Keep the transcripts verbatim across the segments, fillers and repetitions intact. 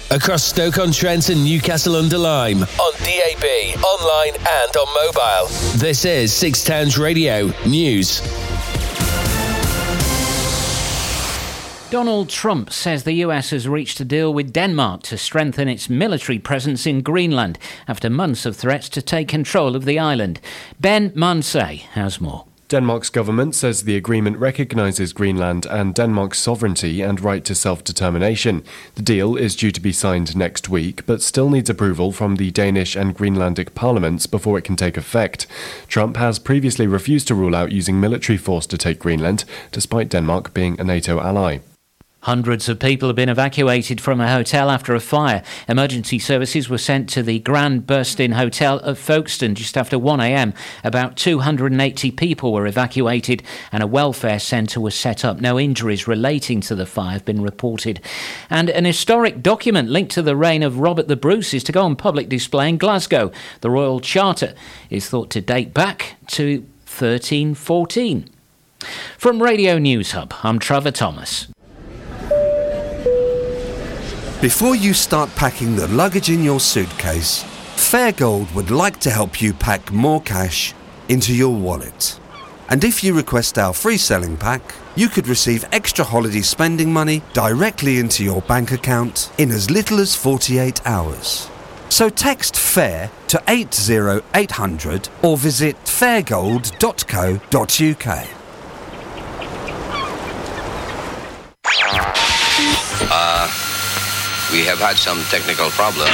across Stoke-on-Trent and Newcastle-under-Lyme, on D A B, online and on mobile. This is Six Towns Radio News. Donald Trump says the U S has reached a deal with Denmark to strengthen its military presence in Greenland after months of threats to take control of the island. Ben Munsey has more. Denmark's government says the agreement recognises Greenland and Denmark's sovereignty and right to self-determination. The deal is due to be signed next week, but still needs approval from the Danish and Greenlandic parliaments before it can take effect. Trump has previously refused to rule out using military force to take Greenland, despite Denmark being a NATO ally. Hundreds of people have been evacuated from a hotel after a fire. Emergency services were sent to the Grand Burstin Hotel at Folkestone just after one a.m. About two hundred eighty people were evacuated and a welfare centre was set up. No injuries relating to the fire have been reported. And an historic document linked to the reign of Robert the Bruce is to go on public display in Glasgow. The Royal Charter is thought to date back to thirteen fourteen. From Radio News Hub, I'm Trevor Thomas. Before you start packing the luggage in your suitcase, Fairgold would like to help you pack more cash into your wallet. And if you request our free selling pack, you could receive extra holiday spending money directly into your bank account in as little as forty-eight hours. So text FAIR to eight zero eight hundred or visit fairgold dot co dot uk. Uh... We have had some technical problems.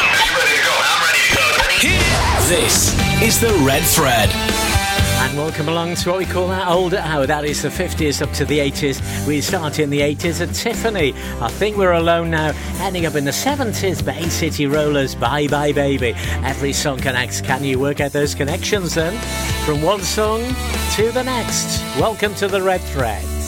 This is the Red Thread. And welcome along to what we call our older hour. That is the fifties up to the eighties. We started in the eighties at Tiffany. I Think We're Alone Now. Ending up in the seventies, Bay City Rollers, Bye Bye Baby. Every song connects. Can you work out those connections then? From one song to the next. Welcome to the Red Thread.